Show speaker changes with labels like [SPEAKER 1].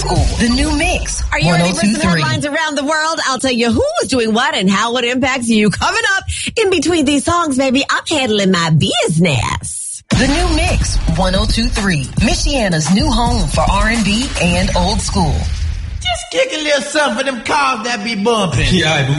[SPEAKER 1] school. The new mix.
[SPEAKER 2] Are you ready for some headlines around the world? I'll tell you who's doing what and how it impacts you. Coming up in between these songs, baby, I'm handling my business.
[SPEAKER 1] The new mix, 102.3. Michiana's new home for R&B and old school.
[SPEAKER 3] Just kick a little something for them cars that be bumping.
[SPEAKER 4] Yeah, but